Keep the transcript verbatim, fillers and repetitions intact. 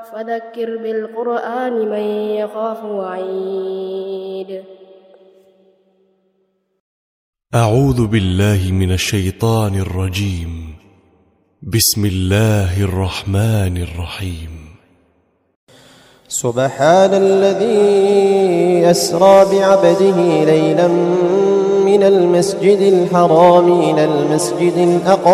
فذكر بالقرآن من يخاف وعيد. أعوذ بالله من الشيطان الرجيم. بسم الله الرحمن الرحيم. سبحان الذي أسرى بعبده ليلا من المسجد الحرام إلى المسجد الأقصى